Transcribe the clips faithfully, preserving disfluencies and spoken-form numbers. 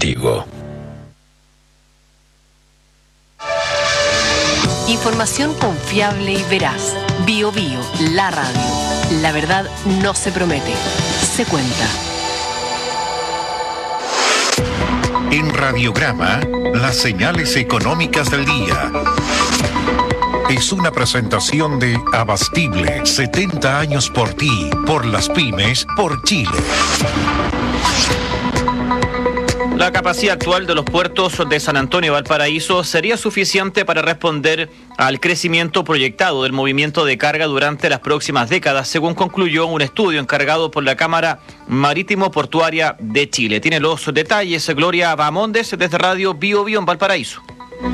contigo. Información confiable y veraz. Bio Bio, la radio. La verdad no se promete, se cuenta. En Radiograma, las señales económicas del día. Es una presentación de Abastible, setenta años por ti, por las pymes, por Chile. La capacidad actual de los puertos de San Antonio y Valparaíso sería suficiente para responder al crecimiento proyectado del movimiento de carga durante las próximas décadas, según concluyó un estudio encargado por la Cámara Marítimo Portuaria de Chile. Tiene los detalles Gloria Bamondes desde Radio Bio Bio en Valparaíso.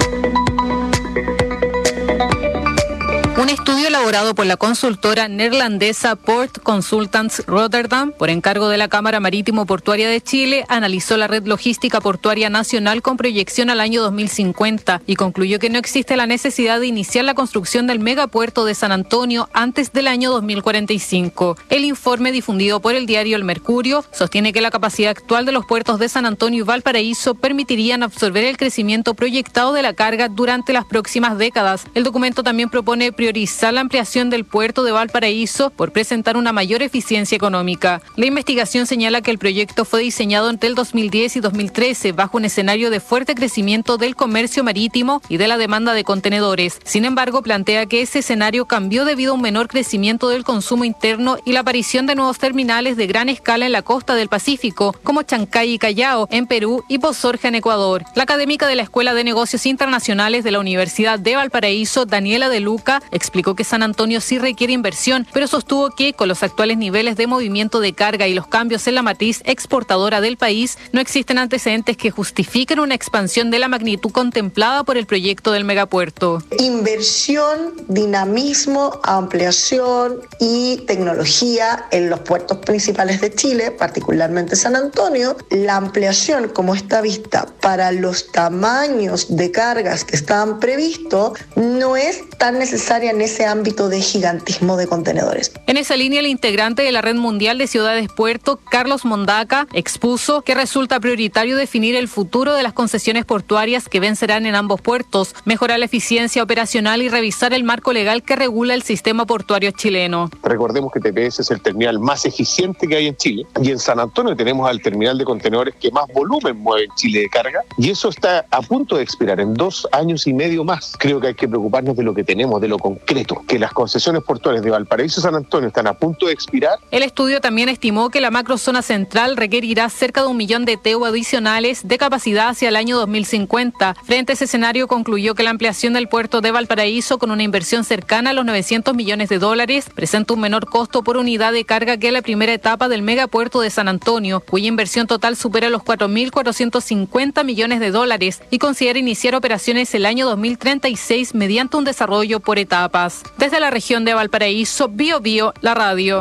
Un estudio elaborado por la consultora neerlandesa Port Consultants Rotterdam, por encargo de la Cámara Marítimo Portuaria de Chile, analizó la red logística portuaria nacional con proyección al año dos mil cincuenta y concluyó que no existe la necesidad de iniciar la construcción del megapuerto de San Antonio antes del año dos mil cuarenta y cinco. El informe, difundido por el diario El Mercurio, sostiene que la capacidad actual de los puertos de San Antonio y Valparaíso permitirían absorber el crecimiento proyectado de la carga durante las próximas décadas. El documento también propone priorizar la ampliación del puerto de Valparaíso por presentar una mayor eficiencia económica. La investigación señala que el proyecto fue diseñado entre el dos mil diez y dos mil trece bajo un escenario de fuerte crecimiento del comercio marítimo y de la demanda de contenedores. Sin embargo, plantea que ese escenario cambió debido a un menor crecimiento del consumo interno y la aparición de nuevos terminales de gran escala en la costa del Pacífico, como Chancay y Callao en Perú y Pozorja en Ecuador. La académica de la Escuela de Negocios Internacionales de la Universidad de Valparaíso, Daniela De Luca, explicó que San Antonio sí requiere inversión, pero sostuvo que con los actuales niveles de movimiento de carga y los cambios en la matriz exportadora del país, no existen antecedentes que justifiquen una expansión de la magnitud contemplada por el proyecto del megapuerto. Inversión, dinamismo, ampliación y tecnología en los puertos principales de Chile, particularmente San Antonio. La ampliación, como está vista para los tamaños de cargas que estaban previstos, no es tan necesaria en ese ámbito de gigantismo de contenedores. En esa línea, el integrante de la Red Mundial de Ciudades Puerto, Carlos Mondaca, expuso que resulta prioritario definir el futuro de las concesiones portuarias que vencerán en ambos puertos, mejorar la eficiencia operacional y revisar el marco legal que regula el sistema portuario chileno. Recordemos que T P S es el terminal más eficiente que hay en Chile y en San Antonio tenemos al terminal de contenedores que más volumen mueve en Chile de carga y eso está a punto de expirar en dos años y medio más. Creo que hay que preocuparnos de lo que tenemos, de lo concreto, que las concesiones portuarias de Valparaíso y San Antonio están a punto de expirar. El estudio también estimó que la macrozona central requerirá cerca de un millón de T E U adicionales de capacidad hacia el año dos mil cincuenta. Frente a ese escenario, concluyó que la ampliación del puerto de Valparaíso, con una inversión cercana a los novecientos millones de dólares, presenta un menor costo por unidad de carga que la primera etapa del megapuerto de San Antonio, cuya inversión total supera los cuatro mil cuatrocientos cincuenta millones de dólares y considera iniciar operaciones el año dos mil treinta y seis mediante un desarrollo por etapas. Desde la región de Valparaíso, Bio Bio, la radio.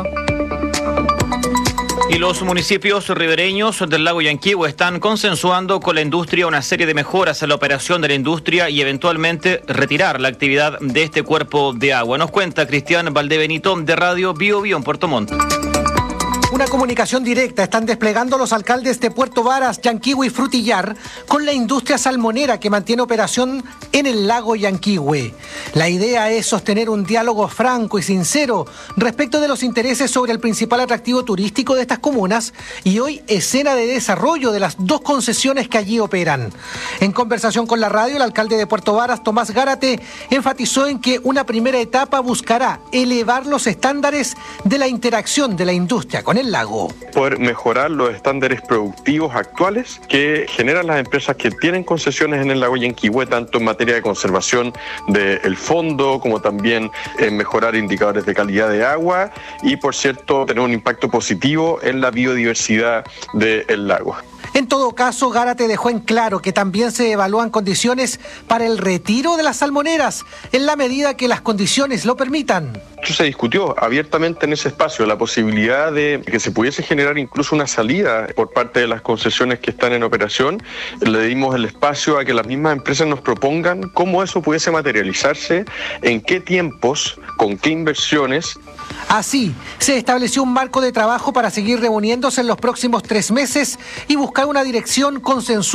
Y los municipios ribereños del lago Yanquihue están consensuando con la industria una serie de mejoras en la operación de la industria y eventualmente retirar la actividad de este cuerpo de agua. Nos cuenta Cristian Valdebenito de Radio Bio Bio en Puerto Montt. Una comunicación directa están desplegando los alcaldes de Puerto Varas, Yanquihue y Frutillar con la industria salmonera que mantiene operación en el lago Yanquihue. La idea es sostener un diálogo franco y sincero respecto de los intereses sobre el principal atractivo turístico de estas comunas y hoy escena de desarrollo de las dos concesiones que allí operan. En conversación con la radio, el alcalde de Puerto Varas, Tomás Gárate, enfatizó en que una primera etapa buscará elevar los estándares de la interacción de la industria con el lago. Poder mejorar los estándares productivos actuales que generan las empresas que tienen concesiones en el lago Yanquihue, tanto en materia de conservación del fondo como también en mejorar indicadores de calidad de agua y, por cierto, tener un impacto positivo en la biodiversidad del lago. En todo caso, Gárate dejó en claro que también se evalúan condiciones para el retiro de las salmoneras en la medida que las condiciones lo permitan. Esto se discutió abiertamente en ese espacio, la posibilidad de que se pudiese generar incluso una salida por parte de las concesiones que están en operación. Le dimos el espacio a que las mismas empresas nos propongan cómo eso pudiese materializarse, en qué tiempos, con qué inversiones. Así, se estableció un marco de trabajo para seguir reuniéndose en los próximos tres meses y buscar una dirección consensuada